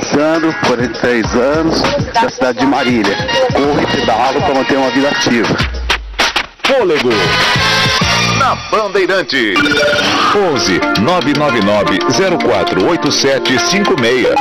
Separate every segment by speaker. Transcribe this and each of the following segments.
Speaker 1: Alessandro, 43 anos, da cidade de Marília. Corro e pedalo para manter uma vida ativa.
Speaker 2: Fôlego na Bandeirantes. 11 999 048756.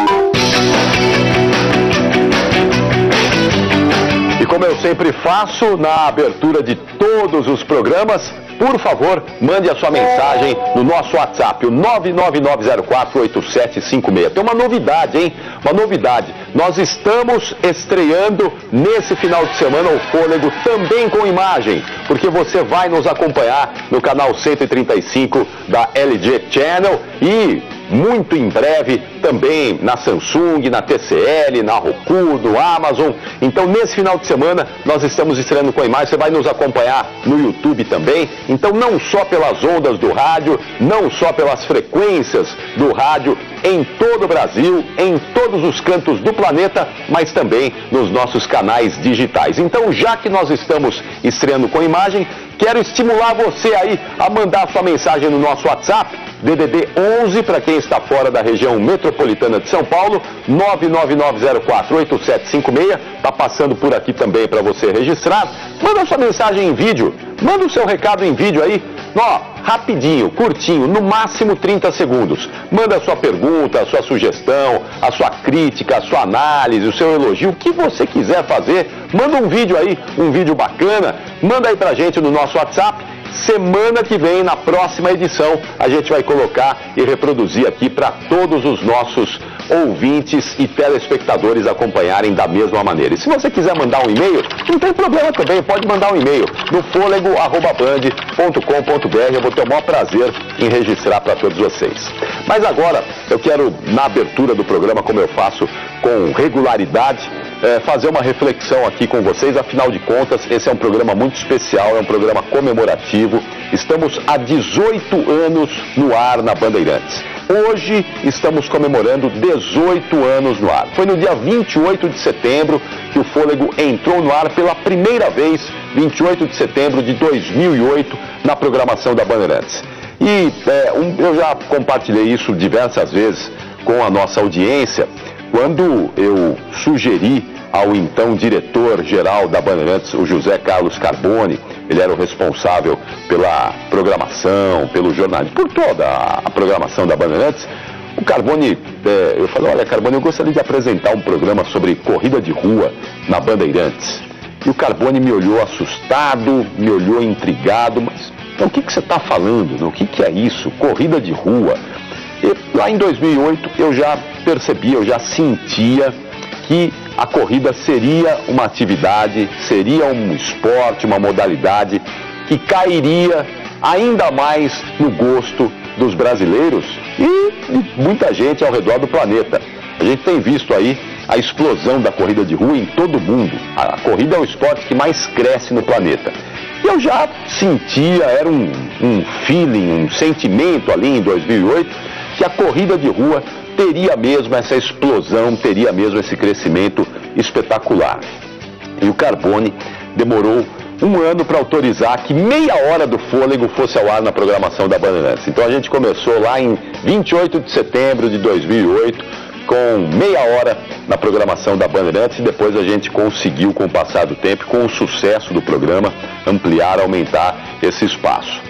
Speaker 3: E como eu sempre faço na abertura de todos os programas, por favor, mande a sua mensagem no nosso WhatsApp, o 999048756. Tem uma novidade, hein? Uma novidade. Nós estamos estreando nesse final de semana o Fôlego também com imagem, porque você vai nos acompanhar no canal 135 da LG Channel e muito em breve também na Samsung, na TCL, na Roku, no Amazon. Então nesse final de semana nós estamos estreando com a imagem, você vai nos acompanhar no YouTube também. Então não só pelas ondas do rádio, não só pelas frequências do rádio em todo o Brasil, em todos os cantos do planeta, mas também nos nossos canais digitais. Então já que nós estamos estreando com imagem, quero estimular você aí a mandar sua mensagem no nosso WhatsApp, DDD 11 para quem está fora da região metropolitana de São Paulo, 999048756, está passando por aqui também para você registrar. Manda sua mensagem em vídeo, manda o seu recado em vídeo aí, ó, rapidinho, curtinho, no máximo 30 segundos. Manda a sua pergunta, a sua sugestão, a sua crítica, a sua análise, o seu elogio, o que você quiser fazer. Manda um vídeo aí, um vídeo bacana, manda aí pra gente no nosso WhatsApp. Semana que vem, na próxima edição, a gente vai colocar e reproduzir aqui para todos os nossos ouvintes e telespectadores acompanharem da mesma maneira. E se você quiser mandar um e-mail, não tem problema também, pode mandar um e-mail no folego@band.com.br. Eu vou ter o maior prazer em registrar para todos vocês. Mas agora, eu quero, na abertura do programa, como eu faço com regularidade, fazer uma reflexão aqui com vocês. Afinal de contas, esse é um programa muito especial, é um programa comemorativo. Estamos há 18 anos no ar na Bandeirantes. Hoje estamos comemorando 18 anos no ar. Foi no dia 28 de setembro que o Fôlego entrou no ar pela primeira vez, 28 de setembro de 2008, na programação da Bandeirantes. E eu já compartilhei isso diversas vezes com a nossa audiência, quando eu sugeri ao então diretor-geral da Bandeirantes, o José Carlos Carboni, ele era o responsável pela programação, pelo jornalismo, por toda a programação da Bandeirantes. O Carboni, eu falei, olha Carboni, eu gostaria de apresentar um programa sobre corrida de rua na Bandeirantes. E o Carboni me olhou assustado, me olhou intrigado, mas então o que você está falando? O que é isso? Corrida de rua? E lá em 2008 eu já percebia, eu já sentia que a corrida seria uma atividade, seria um esporte, uma modalidade que cairia ainda mais no gosto dos brasileiros e de muita gente ao redor do planeta. A gente tem visto aí a explosão da corrida de rua em todo o mundo. A corrida é o esporte que mais cresce no planeta. E eu já sentia, era um feeling, um sentimento ali em 2008, que a corrida de rua teria mesmo essa explosão, teria mesmo esse crescimento espetacular. E o Carboni demorou um ano para autorizar que meia hora do Fôlego fosse ao ar na programação da Bandeirantes. Então a gente começou lá em 28 de setembro de 2008, com meia hora na programação da Bandeirantes, e depois a gente conseguiu, com o passar do tempo, com o sucesso do programa, ampliar, aumentar esse espaço.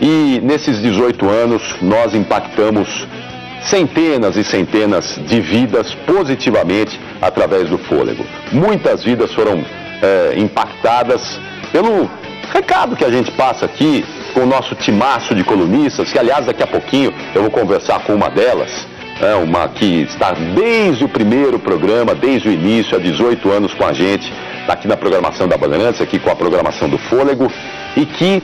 Speaker 3: E nesses 18 anos nós impactamos centenas e centenas de vidas positivamente através do Fôlego. Muitas vidas foram impactadas pelo recado que a gente passa aqui com o nosso timaço de colunistas, que aliás daqui a pouquinho eu vou conversar com uma delas, uma que está desde o primeiro programa, desde o início, há 18 anos com a gente, está aqui na programação da Bandeirantes, aqui com a programação do Fôlego, e que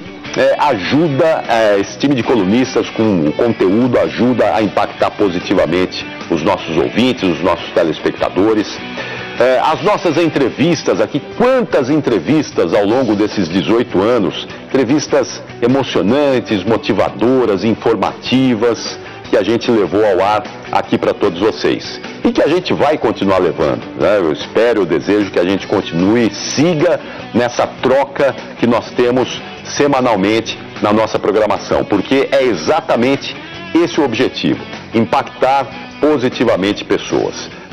Speaker 3: ajuda esse time de colunistas com o conteúdo, ajuda a impactar positivamente os nossos ouvintes, os nossos telespectadores. As nossas entrevistas aqui, quantas entrevistas ao longo desses 18 anos, entrevistas emocionantes, motivadoras, informativas, que a gente levou ao ar aqui para todos vocês. E que a gente vai continuar levando, né? Eu espero, eu desejo que a gente continue, siga nessa troca que nós temos semanalmente na nossa programação, porque é exatamente esse o objetivo, impactar positivamente pessoas.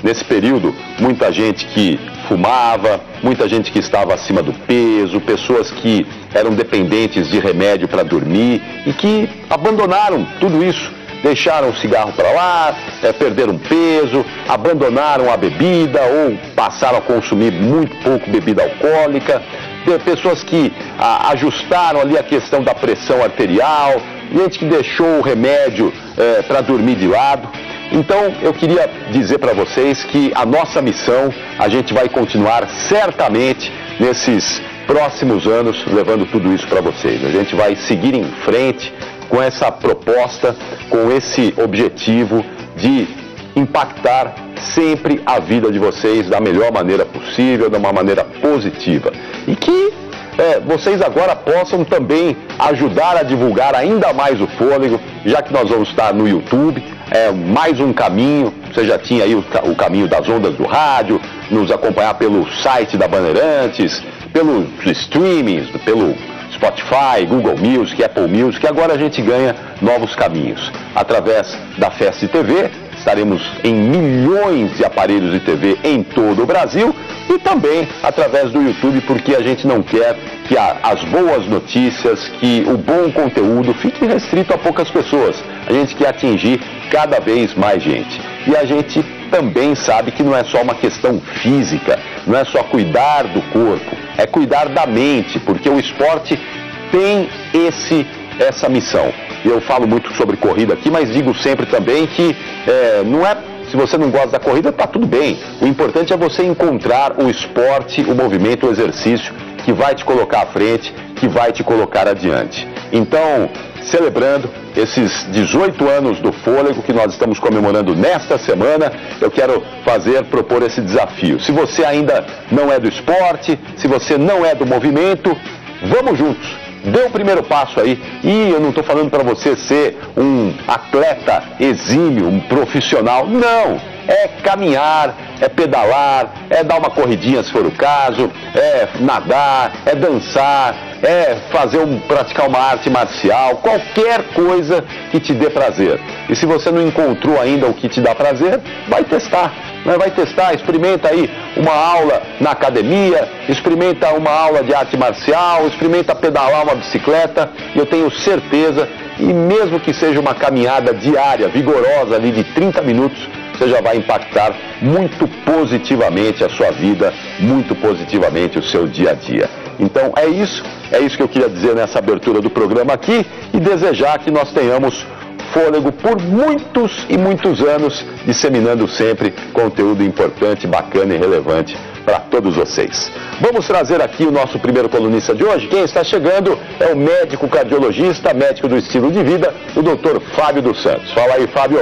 Speaker 3: nesse período, muita gente que fumava, muita gente que estava acima do peso, pessoas que eram dependentes de remédio para dormir e que abandonaram tudo isso. Deixaram o cigarro para lá, perderam peso, abandonaram a bebida ou passaram a consumir muito pouco bebida alcoólica. Pessoas que ajustaram ali a questão da pressão arterial, gente que deixou o remédio para dormir de lado. Então eu queria dizer para vocês que a nossa missão, a gente vai continuar certamente nesses próximos anos levando tudo isso para vocês. A gente vai seguir em frente com essa proposta, com esse objetivo de impactar sempre a vida de vocês da melhor maneira possível, de uma maneira positiva. E que vocês agora possam também ajudar a divulgar ainda mais o Fôlego, já que nós vamos estar no YouTube, mais um caminho. Você já tinha aí o caminho das ondas do rádio, nos acompanhar pelo site da Bandeirantes, pelos streamings, pelo Spotify, Google Music, Apple Music, e agora a gente ganha novos caminhos. Através da Festa TV, estaremos em milhões de aparelhos de TV em todo o Brasil e também através do YouTube, porque a gente não quer que as boas notícias, que o bom conteúdo fique restrito a poucas pessoas. A gente quer atingir cada vez mais gente. E a gente também sabe que não é só uma questão física, não é só cuidar do corpo, é cuidar da mente, porque o esporte tem essa missão. Eu falo muito sobre corrida aqui, mas digo sempre também que não é, se você não gosta da corrida, tá tudo bem. O importante é você encontrar o esporte, o movimento, o exercício que vai te colocar à frente, que vai te colocar adiante. Então, celebrando esses 18 anos do Fôlego que nós estamos comemorando nesta semana, eu quero propor esse desafio. Se você ainda não é do esporte, se você não é do movimento, vamos juntos. Dê o primeiro passo aí. E eu não estou falando para você ser um atleta exímio, um profissional. Não, é caminhar, é pedalar, é dar uma corridinha se for o caso, é nadar, é dançar, é praticar uma arte marcial, qualquer coisa que te dê prazer. E se você não encontrou ainda o que te dá prazer, vai testar. Vai testar, experimenta aí uma aula na academia, experimenta uma aula de arte marcial, experimenta pedalar uma bicicleta, e eu tenho certeza, e mesmo que seja uma caminhada diária, vigorosa ali de 30 minutos, você já vai impactar muito positivamente a sua vida, muito positivamente o seu dia a dia. Então é isso que eu queria dizer nessa abertura do programa aqui, e desejar que nós tenhamos Fôlego por muitos e muitos anos, disseminando sempre conteúdo importante, bacana e relevante para todos vocês. Vamos trazer aqui o nosso primeiro colunista de hoje. Quem está chegando é o médico cardiologista, médico do estilo de vida, o Dr. Fábio dos Santos. Fala aí, Fábio.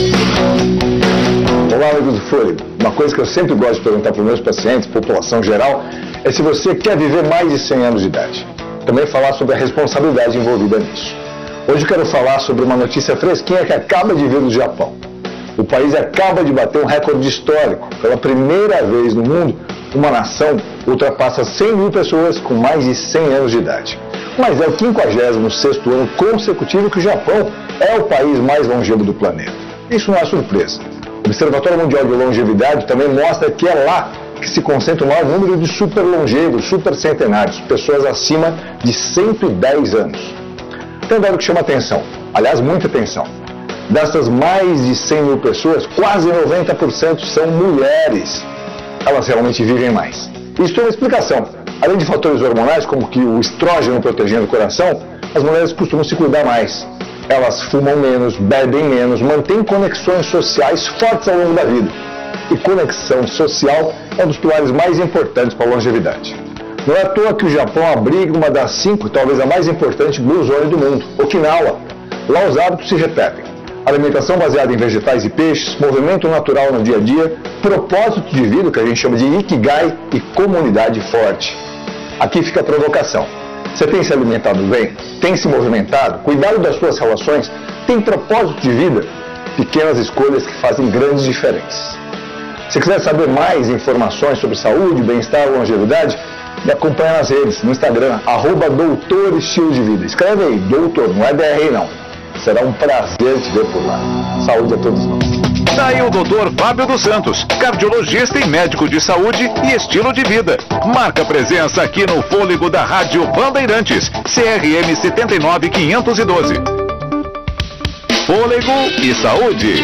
Speaker 4: Olá, amigos do Fôlego. Uma coisa que eu sempre gosto de perguntar para os meus pacientes, população geral, é se você quer viver mais de 100 anos de idade. Também falar sobre a responsabilidade envolvida nisso. Hoje eu quero falar sobre uma notícia fresquinha que acaba de vir do Japão. O país acaba de bater um recorde histórico. Pela primeira vez no mundo, uma nação ultrapassa 100 mil pessoas com mais de 100 anos de idade. Mas é o 56º ano consecutivo que o Japão é o país mais longevo do planeta. Isso não é surpresa. O Observatório Mundial de Longevidade também mostra que é lá que se concentra o maior número de super longevos, super centenários, pessoas acima de 110 anos. Tem um dado que chama atenção, aliás, muita atenção. Dessas mais de 100 mil pessoas, quase 90% são mulheres. Elas realmente vivem mais. Isso tem uma explicação. Além de fatores hormonais, como que o estrógeno protegendo o coração, as mulheres costumam se cuidar mais. Elas fumam menos, bebem menos, mantêm conexões sociais fortes ao longo da vida. E conexão social é um dos pilares mais importantes para a longevidade. Não é à toa que o Japão abriga uma das 5, talvez a mais importante, Blue Zone do mundo, Okinawa. Lá os hábitos se repetem. Alimentação baseada em vegetais e peixes, movimento natural no dia a dia, propósito de vida, que a gente chama de Ikigai, e comunidade forte. Aqui fica a provocação. Você tem se alimentado bem? Tem se movimentado? Cuidado das suas relações? Tem propósito de vida? Pequenas escolhas que fazem grandes diferenças. Se quiser saber mais informações sobre saúde, bem-estar e longevidade, me acompanha nas redes, no Instagram, @Doutor Estilo de Vida. Escreve aí, doutor, não é DR não. Será um prazer te ver por lá. Saúde a todos nós.
Speaker 2: Daí o Dr. Fábio dos Santos, cardiologista e médico de saúde e estilo de vida. Marca presença aqui no Fôlego da Rádio Bandeirantes, CRM 79512. Fôlego e saúde.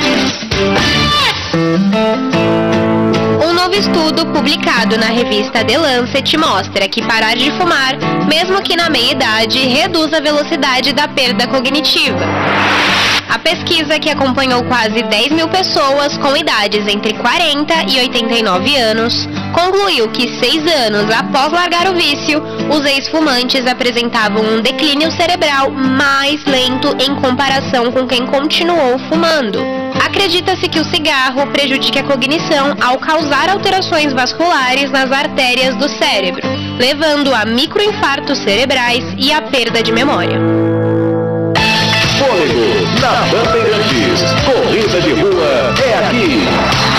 Speaker 5: Um novo estudo publicado na revista The Lancet mostra que parar de fumar, mesmo que na meia-idade, reduz a velocidade da perda cognitiva. A pesquisa, que acompanhou quase 10 mil pessoas com idades entre 40 e 89 anos, concluiu que 6 anos após largar o vício, os ex-fumantes apresentavam um declínio cerebral mais lento em comparação com quem continuou fumando. Acredita-se que o cigarro prejudique a cognição ao causar alterações vasculares nas artérias do cérebro, levando a microinfartos cerebrais e a perda de memória.
Speaker 2: Fôlego na Bandeirantes. Corrida de rua é aqui.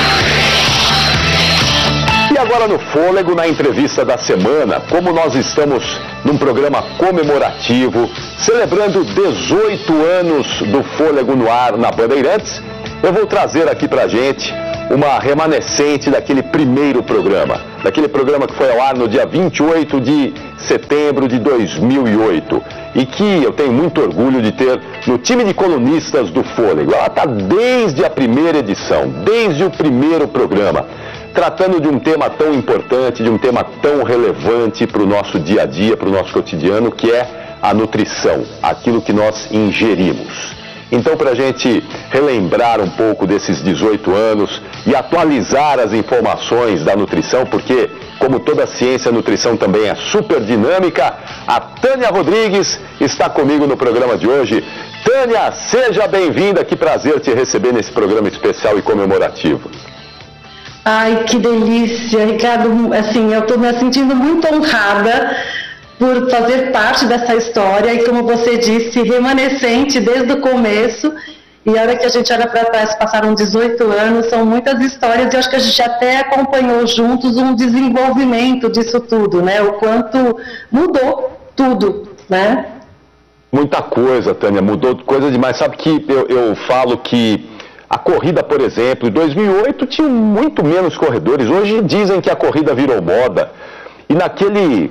Speaker 3: E agora no Fôlego, na entrevista da semana, como nós estamos num programa comemorativo, celebrando 18 anos do Fôlego no ar na Bandeirantes, eu vou trazer aqui pra gente uma remanescente daquele primeiro programa. Daquele programa que foi ao ar no dia 28 de setembro de 2008. E que eu tenho muito orgulho de ter no time de colunistas do Fôlego. Ela está desde a primeira edição, desde o primeiro programa, tratando de um tema tão importante, de um tema tão relevante para o nosso dia a dia, para o nosso cotidiano, que é a nutrição, aquilo que nós ingerimos. Então, para a gente relembrar um pouco desses 18 anos e atualizar as informações da nutrição, porque, como toda ciência, a nutrição também é super dinâmica, a Tânia Rodrigues está comigo no programa de hoje. Tânia, seja bem-vinda, que prazer te receber nesse programa especial e comemorativo.
Speaker 6: Ai, que delícia, Ricardo, assim, eu estou me sentindo muito honrada por fazer parte dessa história e, como você disse, remanescente desde o começo. E a hora que a gente olha para trás, passaram 18 anos, são muitas histórias, e eu acho que a gente até acompanhou juntos um desenvolvimento disso tudo, né? O quanto mudou tudo, né?
Speaker 3: Muita coisa, Tânia, mudou coisa demais. Sabe que eu falo que a corrida, por exemplo, em 2008 tinha muito menos corredores. Hoje dizem que a corrida virou moda. E naquele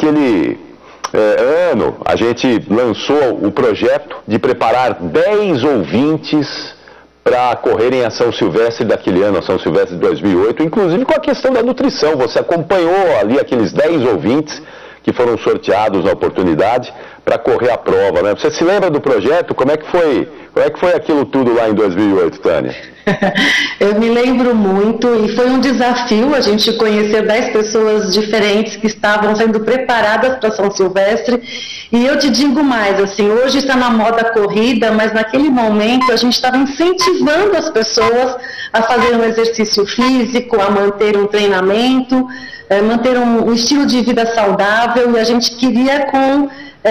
Speaker 3: ano, a gente lançou o projeto de preparar 10 ouvintes para correrem a São Silvestre daquele ano, a São Silvestre de 2008, inclusive com a questão da nutrição. Você acompanhou ali aqueles 10 ouvintes que foram sorteados na oportunidade para correr a prova, né? Você se lembra do projeto? Como é que foi aquilo tudo lá em 2008, Tânia?
Speaker 6: Eu me lembro muito, e foi um desafio a gente conhecer 10 pessoas diferentes que estavam sendo preparadas para São Silvestre. E eu te digo mais, assim, hoje está na moda corrida, mas naquele momento a gente estava incentivando as pessoas a fazer um exercício físico, a manter um treinamento, manter um estilo de vida saudável, e a gente queria, com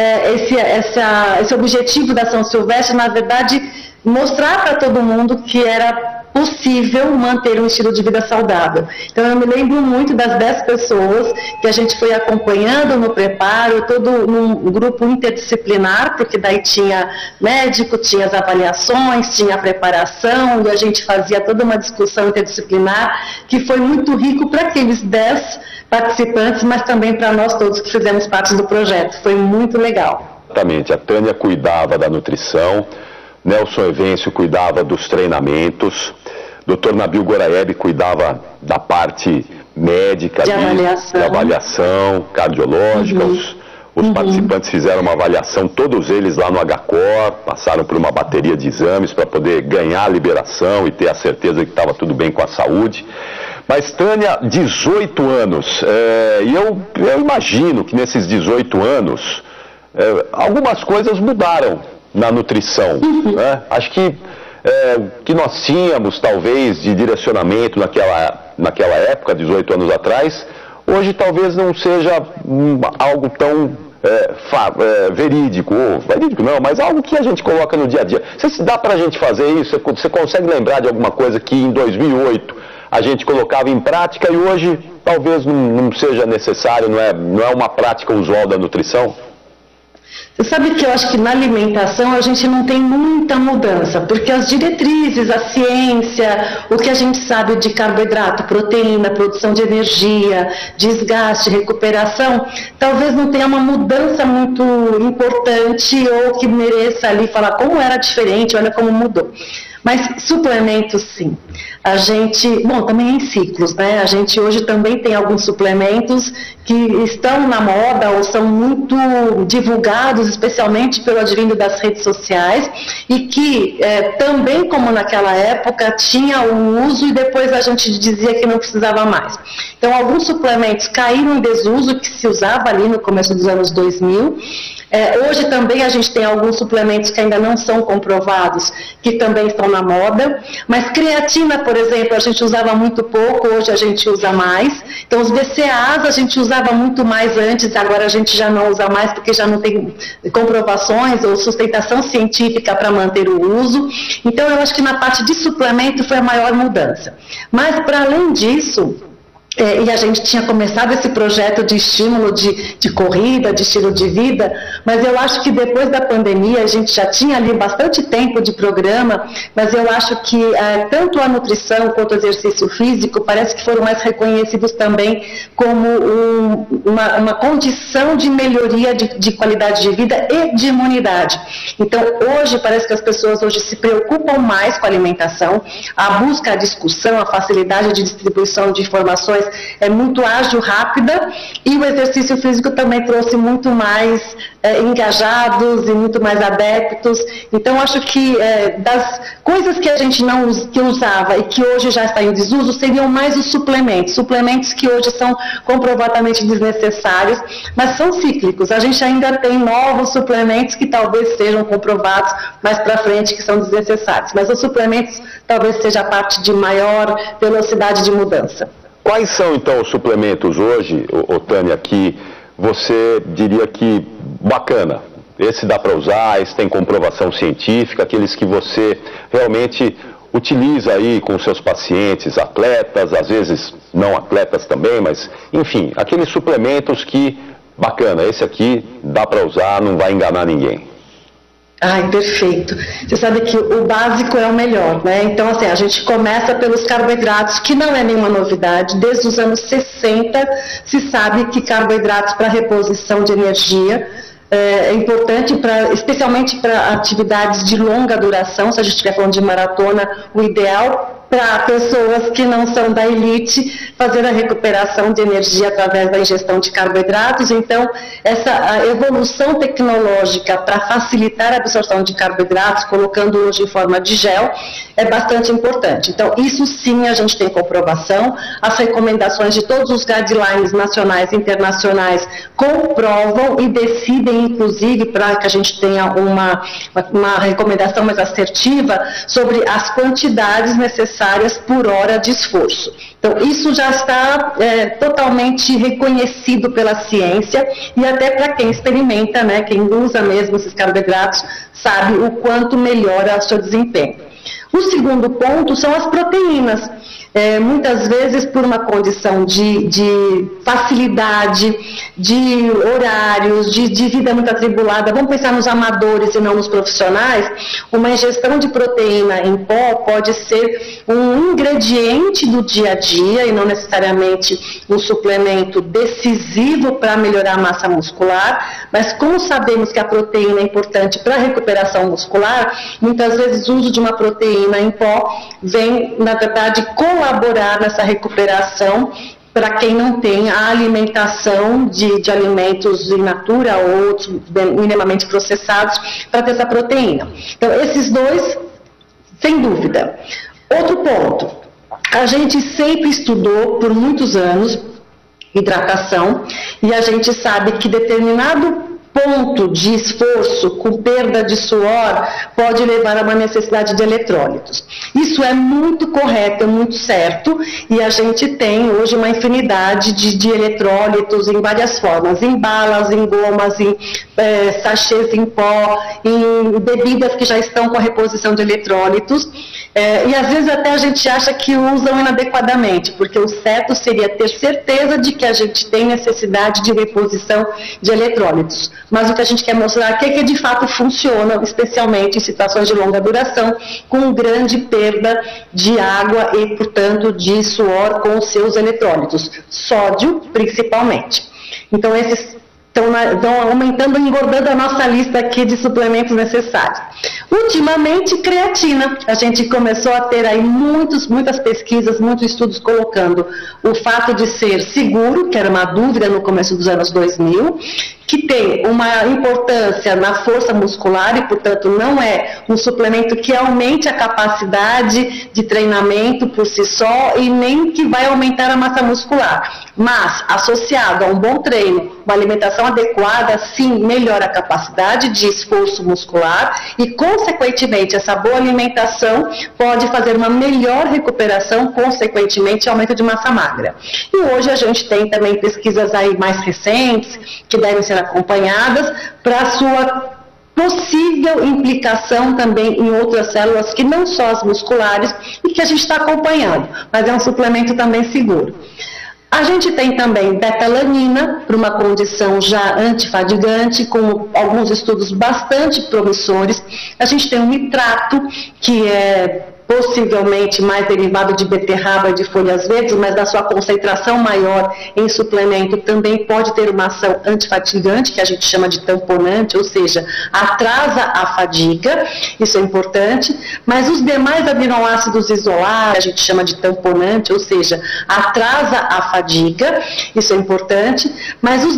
Speaker 6: esse objetivo da São Silvestre, na verdade, mostrar para todo mundo que era possível manter um estilo de vida saudável. Então eu me lembro muito das 10 pessoas que a gente foi acompanhando no preparo, todo num grupo interdisciplinar, porque daí tinha médico, tinha as avaliações, tinha a preparação, e a gente fazia toda uma discussão interdisciplinar, que foi muito rico para aqueles 10 participantes, mas também para nós todos que fizemos parte do projeto. Foi muito legal.
Speaker 3: Exatamente, a Tânia cuidava da nutrição, Nelson Evêncio cuidava dos treinamentos, Dr. Nabil Goraeb cuidava da parte médica, de avaliação cardiológica. Os participantes fizeram uma avaliação, todos eles lá no HCOR, passaram por uma bateria de exames para poder ganhar a liberação e ter a certeza que estava tudo bem com a saúde. Mas, Tânia, 18 anos, e eu imagino que nesses 18 anos algumas coisas mudaram na nutrição, né? Acho que o que nós tínhamos, talvez, de direcionamento naquela época, 18 anos atrás, hoje talvez não seja algo tão verídico, ou verídico não, mas algo que a gente coloca no dia a dia. Se dá pra gente fazer isso, você consegue lembrar de alguma coisa que em 2008 a gente colocava em prática e hoje talvez não seja necessário, não é uma prática usual da nutrição?
Speaker 6: Você sabe que eu acho que na alimentação a gente não tem muita mudança, porque as diretrizes, a ciência, o que a gente sabe de carboidrato, proteína, produção de energia, desgaste, recuperação, talvez não tenha uma mudança muito importante ou que mereça ali falar como era diferente, olha como mudou. Mas suplementos, sim. A gente, bom, também em ciclos, né? A gente hoje também tem alguns suplementos que estão na moda ou são muito divulgados, especialmente pelo advindo das redes sociais, e que também, como naquela época, tinha o uso e depois a gente dizia que não precisava mais. Então, alguns suplementos caíram em desuso que se usava ali no começo dos anos 2000. Hoje também a gente tem alguns suplementos que ainda não são comprovados, que também estão na moda, mas creatina, por exemplo, a gente usava muito pouco, hoje a gente usa mais. Então os BCAAs a gente usava muito mais antes, agora a gente já não usa mais porque já não tem comprovações ou sustentação científica para manter o uso. Então eu acho que na parte de suplemento foi a maior mudança. Mas para além disso, e a gente tinha começado esse projeto de estímulo de corrida, de estilo de vida, mas eu acho que depois da pandemia, a gente já tinha ali bastante tempo de programa, mas eu acho que tanto a nutrição quanto o exercício físico parece que foram mais reconhecidos também como uma condição de melhoria de qualidade de vida e de imunidade. Então, hoje, parece que as pessoas hoje se preocupam mais com a alimentação, a busca, a discussão, a facilidade de distribuição de informações é muito ágil, rápida, e o exercício físico também trouxe muito mais engajados e muito mais adeptos. Então, acho que das coisas que a gente que usava e que hoje já está em desuso, seriam mais os suplementos que hoje são comprovadamente desnecessários, mas são cíclicos. A gente ainda tem novos suplementos que talvez sejam comprovados mais para frente que são desnecessários, mas os suplementos talvez seja a parte de maior velocidade de mudança.
Speaker 3: Quais são, então, os suplementos hoje, Tânia, que você diria que bacana? Esse dá para usar, esse tem comprovação científica, aqueles que você realmente utiliza aí com seus pacientes, atletas, às vezes não atletas também, mas, enfim, aqueles suplementos que, bacana, esse aqui dá para usar, não vai enganar ninguém.
Speaker 6: Ai, perfeito. Você sabe que o básico é o melhor, né? Então, assim, a gente começa pelos carboidratos, que não é nenhuma novidade. Desde os anos 60 se sabe que carboidratos para reposição de energia é importante, especialmente para atividades de longa duração. Se a gente estiver falando de maratona, o ideal para pessoas que não são da elite, fazer a recuperação de energia através da ingestão de carboidratos. Então, essa evolução tecnológica para facilitar a absorção de carboidratos, colocando hoje em forma de gel, é bastante importante. Então, isso sim a gente tem comprovação. As recomendações de todos os guidelines nacionais e internacionais comprovam e decidem, inclusive, para que a gente tenha uma recomendação mais assertiva sobre as quantidades necessárias por hora de esforço. Então, isso já está totalmente reconhecido pela ciência e até para quem experimenta, né, quem usa mesmo esses carboidratos, sabe o quanto melhora o seu desempenho. O segundo ponto são as proteínas. Muitas vezes por uma condição de facilidade, de horários, de vida muito atribulada, vamos pensar nos amadores e não nos profissionais, uma ingestão de proteína em pó pode ser um ingrediente do dia a dia e não necessariamente um suplemento decisivo para melhorar a massa muscular, mas como sabemos que a proteína é importante para a recuperação muscular, muitas vezes o uso de uma proteína em pó vem, na verdade, colaborar nessa recuperação para quem não tem a alimentação de alimentos in natura ou outros minimamente processados para ter essa proteína. Então, esses dois, sem dúvida. Outro ponto, a gente sempre estudou por muitos anos hidratação e a gente sabe que determinado ponto de esforço com perda de suor pode levar a uma necessidade de eletrólitos. Isso é muito correto, é muito certo, e a gente tem hoje uma infinidade de eletrólitos em várias formas, em balas, em gomas, em sachês em pó, em bebidas que já estão com a reposição de eletrólitos, e às vezes até a gente acha que usam inadequadamente, porque o certo seria ter certeza de que a gente tem necessidade de reposição de eletrólitos. mas o que a gente quer mostrar aqui é que de fato funciona, especialmente em situações de longa duração, com grande perda de água e, portanto, de suor com os seus eletrólitos, sódio principalmente. Então, esses estão aumentando e engordando a nossa lista aqui de suplementos necessários. Ultimamente, creatina. A gente começou a ter aí muitas pesquisas, muitos estudos colocando o fato de ser seguro, que era uma dúvida no começo dos anos 2000, que tem uma importância na força muscular e, portanto, não é um suplemento que aumente a capacidade de treinamento por si só e nem que vai aumentar a massa muscular. Mas, associado a um bom treino, uma alimentação adequada, sim, melhora a capacidade de esforço muscular e, consequentemente, essa boa alimentação pode fazer uma melhor recuperação, consequentemente, aumento de massa magra. E hoje a gente tem também pesquisas aí mais recentes, que devem ser acompanhadas para a sua possível implicação também em outras células que não só as musculares e que a gente está acompanhando, mas é um suplemento também seguro. A gente tem também betalanina, para uma condição já antifadigante, com alguns estudos bastante promissores. A gente tem o nitrato, que é possivelmente mais derivado de beterraba e de folhas verdes, mas na sua concentração maior em suplemento também pode ter uma ação antifatigante, que a gente chama de tamponante, ou seja, atrasa a fadiga, isso é importante, mas os demais aminoácidos isolados, a gente chama de tamponante, ou seja, atrasa a fadiga, isso é importante, mas os